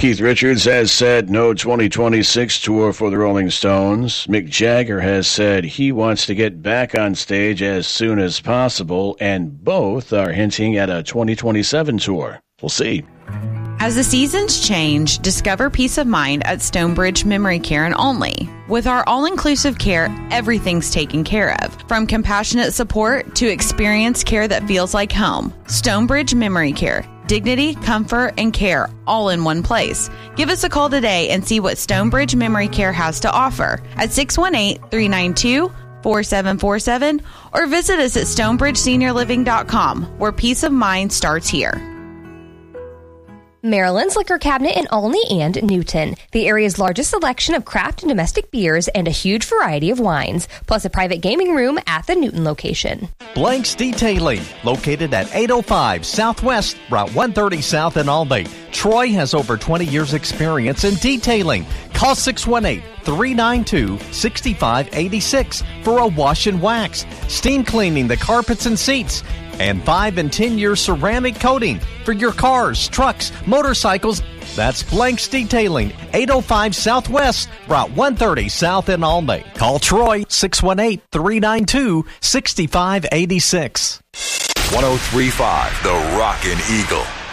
Keith Richards has said no 2026 tour for the Rolling Stones. Mick Jagger has said he wants to get back on stage as soon as possible, and both are hinting at a 2027 tour. We'll see. As the seasons change, discover peace of mind at Stonebridge Memory Care and Only. With our all-inclusive care, everything's taken care of. From compassionate support to experienced care that feels like home. Stonebridge Memory Care. Dignity, comfort, and care all in one place. Give us a call today and see what Stonebridge Memory Care has to offer at 618-392-4747 or visit us at stonebridgeseniorliving.com, where peace of mind starts here. Maryland's Liquor Cabinet in Olney and Newton. The area's largest selection of craft and domestic beers and a huge variety of wines, plus a private gaming room at the Newton location. Blanks Detailing, located at 805 Southwest, Route 130 South in Albany. Troy has over 20 years experience in detailing. Call 618-392-6586 for a wash and wax, steam cleaning the carpets and seats, and 5 and 10-year ceramic coating for your cars, trucks, motorcycles. That's Blanks Detailing, 805 Southwest, Route 130 South in Albany. Call Troy, 618-392-6586. 103.5 The Rockin' Eagle.